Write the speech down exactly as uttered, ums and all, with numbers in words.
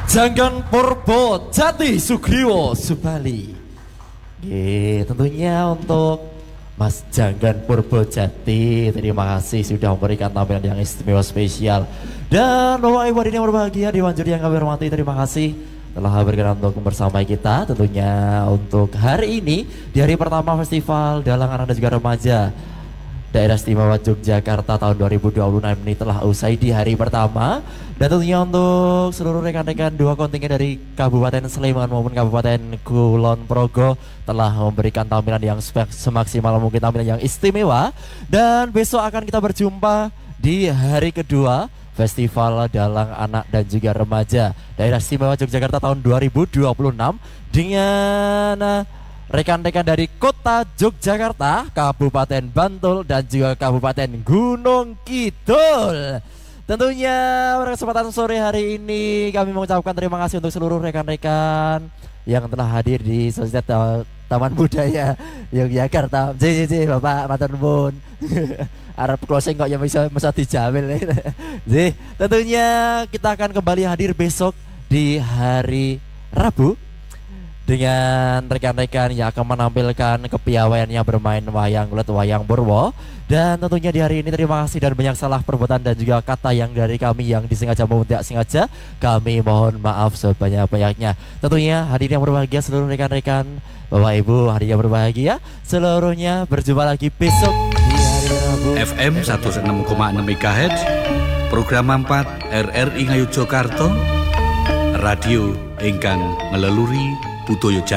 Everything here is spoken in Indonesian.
Janggan Purbo Jati Sugriwo Subali. Oke, tentunya untuk Mas Janggan Purbo Jati, terima kasih sudah memberikan tampilan yang istimewa spesial. Dan Bapak Ibu hadirin yang berbahagia, Dewan Juri yang kami hormati, terima kasih telah berkenan untuk bersama kita. Tentunya untuk hari ini di hari pertama Festival Dalang Anak dan juga Remaja Daerah Istimewa Yogyakarta tahun dua ribu dua puluh enam ini telah usai di hari pertama. Dan tentunya untuk seluruh rekan-rekan dua kontingen dari Kabupaten Sleman maupun Kabupaten Kulon Progo telah memberikan tampilan yang semaksimal mungkin, tampilan yang istimewa. Dan besok akan kita berjumpa di hari kedua Festival Dalang Anak dan juga Remaja Daerah Istimewa Yogyakarta tahun dua ribu dua puluh enam dengan rekan-rekan dari Kota Yogyakarta, Kabupaten Bantul dan juga Kabupaten Gunung Kidul. Tentunya pada kesempatan sore hari ini kami mengucapkan terima kasih untuk seluruh rekan-rekan yang telah hadir di Sosial Taman Budaya Yogyakarta. J J J Bapak matur nuwun. Arab closing kok yang bisa bisa dijamin. J, tentunya kita akan kembali hadir besok di hari Rabu dengan rekan-rekan yang akan menampilkan kepiawaiannya bermain wayang kulit, wayang Purwo. Dan tentunya di hari ini terima kasih dan banyak salah perbuatan dan juga kata yang dari kami yang disengaja maupun tidak sengaja, kami mohon maaf sebanyak-banyaknya. Tentunya hadirin yang berbahagia, seluruh rekan-rekan, Bapak Ibu hadirin yang berbahagia seluruhnya, berjumpa lagi besok di hari Rabu. F M seratus enam koma enam MHz program empat R R I Ngayogyakarta, radio ingkang ngeleluri budaya